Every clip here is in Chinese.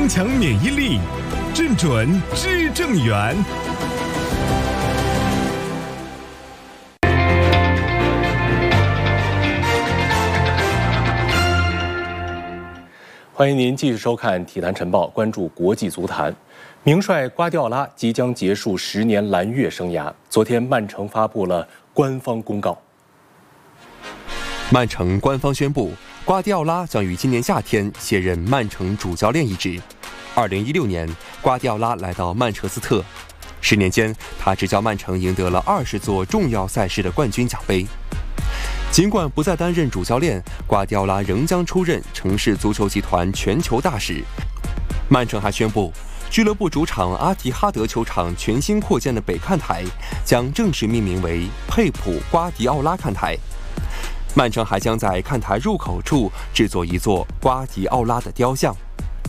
增强免疫力，正准知正源。 欢迎您继续收看《体坛晨报》，关注国际足坛。名帅瓜迪奥拉即将结束10年蓝月生涯。昨天，曼城发布了官方公告。 曼城官方宣布，瓜迪奥拉将于今年夏天卸任曼城主教练一职。2016年，瓜迪奥拉来到曼彻斯特，10年间，他执教曼城赢得了20座重要赛事的冠军奖杯。尽管不再担任主教练，瓜迪奥拉仍将出任城市足球集团全球大使。曼城还宣布，俱乐部主场阿提哈德球场全新扩建的北看台将正式命名为佩普·瓜迪奥拉看台。曼城还将在看台入口处制作一座瓜迪奥拉的雕像。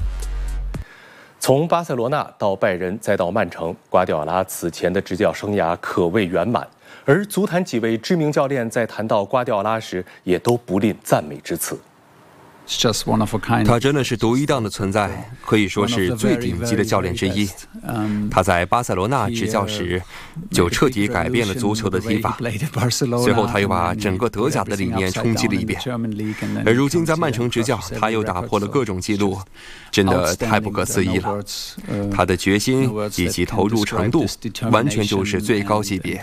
从巴塞罗那到拜仁，再到曼城，瓜迪奥拉此前的执教生涯可谓圆满。而足坛几位知名教练在谈到瓜迪奥拉时，也都不吝赞美之词。 他真的是独一档的存在，可以说是最顶级的教练之一。他在巴塞罗那执教时，就彻底改变了足球的踢法。随后，他又把整个德甲的理念冲击了一遍。而如今在曼城执教，他又打破了各种纪录，真的太不可思议了。他的决心以及投入程度，完全就是最高级别。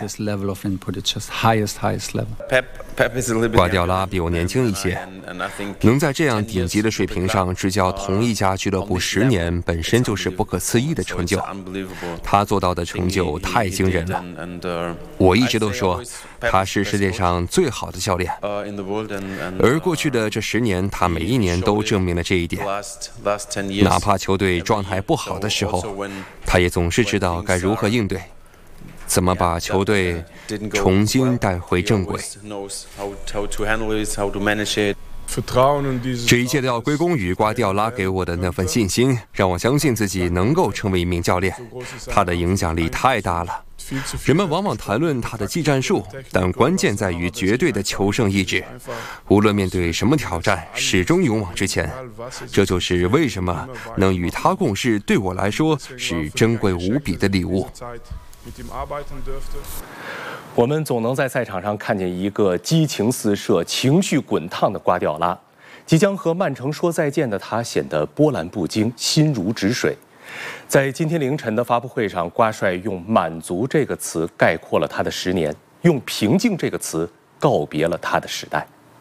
瓜迪奥拉比我年轻一些，能在这样顶级的水平上执教同一家俱乐部10年，本身就是不可思议的成就。他做到的成就太惊人了。我一直都说他是世界上最好的教练，而过去的这10年，他每一年都证明了这一点。哪怕球队状态不好的时候，他也总是知道该如何应对，怎么把球队重新带回正轨。这一切都要归功于瓜迪奥拉给我的那份信心，让我相信自己能够成为一名教练。他的影响力太大了。人们往往谈论他的技战术，但关键在于绝对的求胜意志。无论面对什么挑战，始终勇往直前。这就是为什么能与他共事，对我来说是珍贵无比的礼物。 我们总能在赛场上看见一个激情四射、情绪滚烫的瓜迪奥拉。即将和曼城说再见的他显得波澜不惊，心如止水。在今天凌晨的发布会上，瓜帅用满足这个词概括了他的10年，用平静这个词告别了他的时代。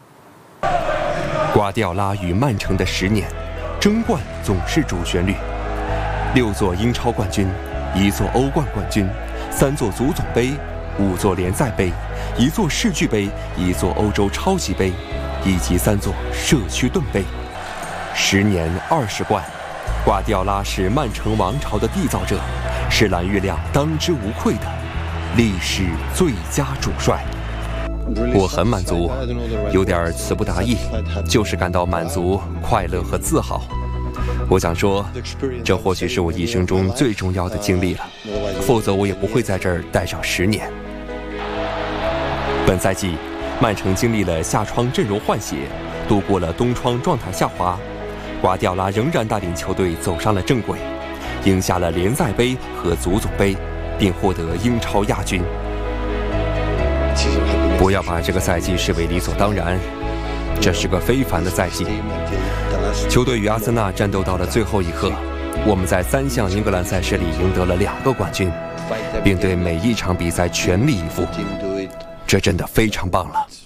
瓜迪奥拉与曼城的10年，争冠总是主旋律。6座英超冠军，1座欧冠冠军，3座足总杯，5座联赛杯，1座世俱杯，1座欧洲超级杯，以及3座社区盾杯。10年20冠，瓜迪奥拉是曼城王朝的缔造者，是蓝月亮当之无愧的历史最佳主帅。我很满足，有点词不达意，就是感到满足、快乐和自豪。我想说，这或许是我一生中最重要的经历了，否则我也不会在这儿待上10年。本赛季，曼城经历了夏窗阵容换血，度过了冬窗状态下滑，瓜迪奥拉仍然带领球队走上了正轨，赢下了联赛杯和足总杯，并获得英超亚军。不要把这个赛季视为理所当然，这是个非凡的赛季。球队与阿森纳战斗到了最后一刻，我们在3项英格兰赛事里赢得了2个冠军，并对每一场比赛全力以赴，这真的非常棒了。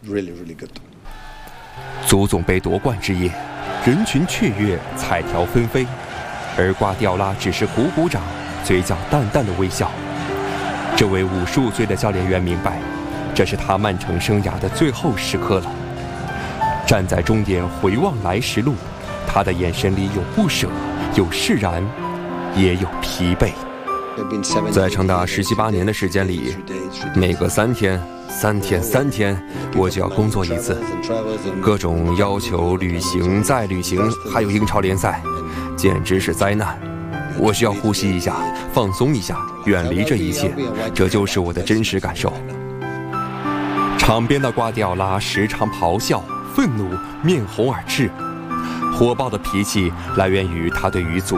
足总杯夺冠之夜，人群雀跃，彩条纷飞，而瓜迪奥拉只是鼓鼓掌，嘴角淡淡的微笑。这位55岁的教练员明白，这是他曼城生涯的最后时刻了。站在终点回望来时路，他的眼神里有不舍，有释然，也有疲惫。在长达17、18年的时间里，每隔3天，我就要工作一次，各种要求、旅行再旅行，还有英超联赛，简直是灾难。我需要呼吸一下，放松一下，远离这一切，这就是我的真实感受。场边的瓜迪奥拉时常咆哮、愤怒、面红耳赤，火爆的脾气来源于他对于足